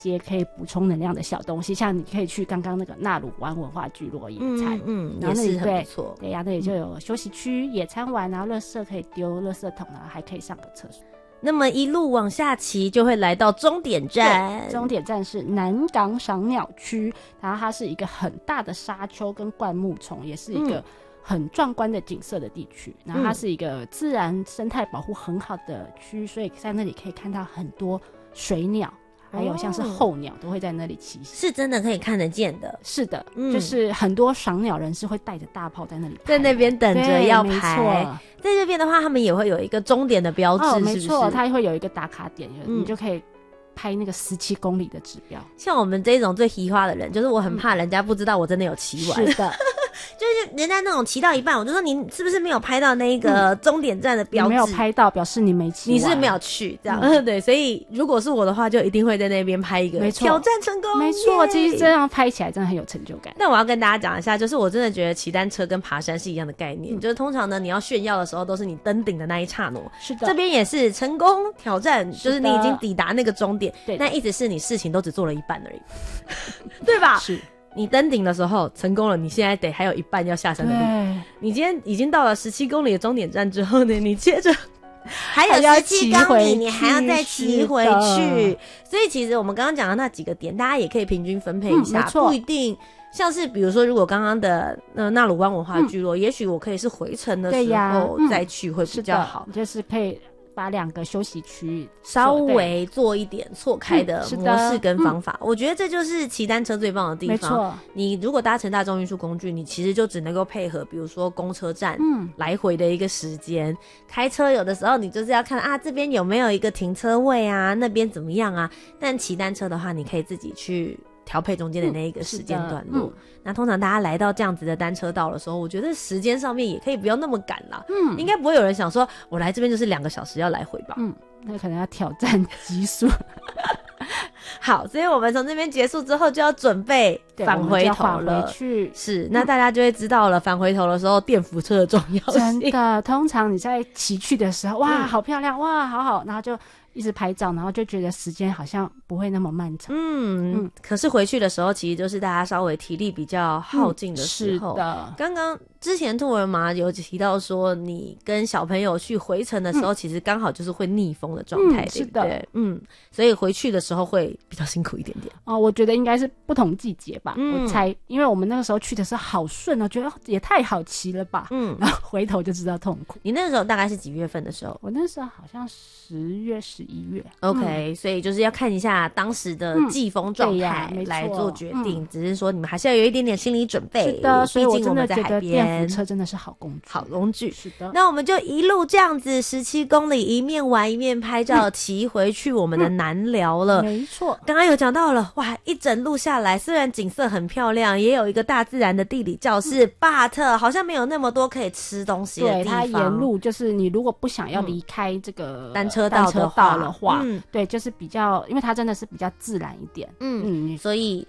些可以补充能量的小东西，像你可以去刚刚那个纳鲁湾文化聚落野餐， 也是很不错。 对呀，那里就有休息区，野餐完，然后垃圾可以丢垃圾桶，然后还可以上个厕所。 那么一路往下骑，就会来到终点站。 终点站是南港赏鸟区，然后它是一个很大的沙丘跟灌木丛，也是一个很壮观的景色的地区。然后它是一个自然生态保护很好的区，所以在那里可以看到很多水鸟。还有像是候鸟都会在那里栖息， 是真的可以看得见的。 是的，就是很多赏鸟人士会带着大炮在那里拍， 在那边等着要拍。在这边的话，他们也会有一个终点的标志，是不是？ 没错，它会有一个打卡点，你就可以拍那个17公里的指标。 像我们这种最嘻花的人，就是我很怕人家不知道我真的有骑完。 是的。 就是人家那种骑到一半，我就说你是不是没有拍到那个终点站的标志？ 你没有拍到，表示你没骑完， 你是没有去这样。对，所以如果是我的话，就一定会在那边拍一个挑战成功。 没错，其实这样拍起来真的很有成就感。 但我要跟大家讲一下，就是我真的觉得骑单车跟爬山是一样的概念，就是通常呢，你要炫耀的时候都是你登顶的那一刹那。 是的， 这边也是成功挑战，就是你已经抵达那个终点，那意思是你事情都只做了一半而已，对吧？ 是。 你登顶的时候成功了，你现在得还有一半要下山的路。你今天已经到了17公里的终点站之后呢，你接着还有17公里，你还要再骑回去。所以其实我们刚刚讲的那几个点，大家也可以平均分配一下，不一定。像是比如说，如果刚刚的纳鲁湾文化聚落，也许我可以是回程的时候再去会比较好， 就是可以把2个休息区稍微做一点错开的模式跟方法，我觉得这就是骑单车最棒的地方。没错，你如果搭乘大众运输工具，你其实就只能够配合，比如说公车站来回的一个时间。开车有的时候你就是要看啊，这边有没有一个停车位啊，那边怎么样啊。但骑单车的话，你可以自己去调配中间的那一个时间段落。那通常大家来到这样子的单车道的时候，我觉得时间上面也可以不要那么赶啦。应该不会有人想说我来这边就是2个小时要来回吧。 那可能要挑战极速。 好，所以我们从这边结束之后就要准备返回头了。是，那大家就会知道了，返回头的时候电扶车的重要性。 真的，通常你在骑去的时候，哇，好漂亮，哇，好好，然后就一直拍照，然后就觉得时间好像不会那么漫长。 可是回去的时候，其实就是大家稍微体力比较耗尽的时候。 是的， 刚刚之前兔儿妈有提到说，你跟小朋友去回程的时候，其实刚好就是会逆风的状态，对不对？所以回去的时候会比较辛苦一点点。 我觉得应该是不同季节吧，我猜，因为我们那个时候去的时候好顺哦，觉得也太好骑了吧。然后回头就知道痛苦。 你那个时候大概是几月份的时候？ 我那时候好像10月、11月。 OK，所以就是要看一下当时的季风状态来做决定。只是说你们还是要有一点点心理准备。 是的，所以我真的觉得电扶车真的是好工具。 好工具。 是的。 那我们就一路这样子17公里，一面玩一面拍照，骑回去我们的南寮了。 没错。 刚刚有讲到了，哇，一整路下来，虽然景色很漂亮，也有一个大自然的地理教室，but 好像没有那么多可以吃东西的地方。 对，它沿路就是你如果不想要离开这个单车道的话， 对，就是比较，因为它真的是比较自然一点。 所以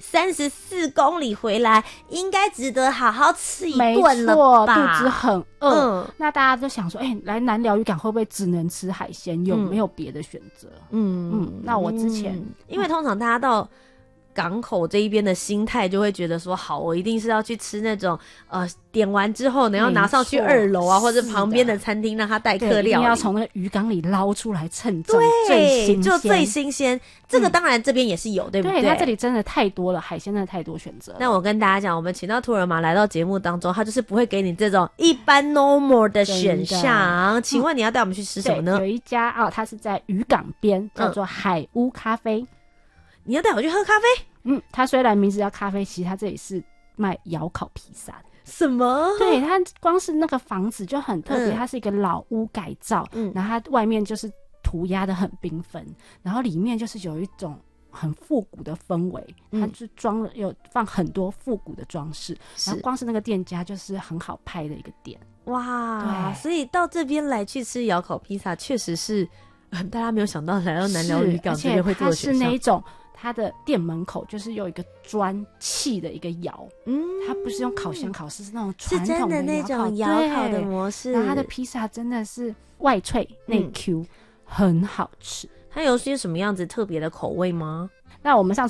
34公里回来，应该值得好好吃一顿了吧？ 肚子很饿。那大家都想说，来南寮渔港会不会只能吃海鲜？有没有别的选择？那我之前， 因为通常大家到港口这一边的心态就会觉得说，好，我一定是要去吃那种点完之后呢，要拿上去2楼啊，或者旁边的餐厅让他代客料理，一定要从那个渔港里捞出来称重，就最新鲜。这个当然这边也是有，对不对？ 对，它这里真的太多了，海鲜真的太多选择了。 那我跟大家讲，我们请到兔儿妈来到节目当中，他就是不会给你这种一般 normal 的选项。请问你要带我们去吃什么呢？ 有一家它是在渔港边，叫做海屋咖啡。 你要带我去喝咖啡？ 它虽然名字叫咖啡，其实它这里是卖窑烤披萨的。 什么？ 对，它光是那个房子就很特别，它是一个老屋改造，然后它外面就是涂鸦的很缤纷，然后里面就是有一种很复古的氛围，它就有放很多复古的装饰，然后光是那个店家就是很好拍的一个店。 哇，所以到这边来去吃窑烤披萨，确实是大家没有想到来到南寮渔港这边会做的选项。 它是那一种。它的店门口就是有一个砖砌的一个窑，它不是用烤箱烤，是那种传统的那种窑烤的模式。 然后它的披萨真的是外脆内 Q，很好吃。 它有些什么样子特别的口味吗？ 那我们上